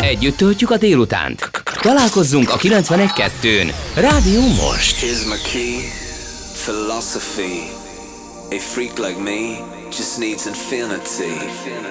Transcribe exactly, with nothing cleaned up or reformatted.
Együtt töltjük a délutánt. Találkozzunk a kilencvenegy kettőn. Rádió Most. Here's my key, philosophy. A freak like me just needs infinity.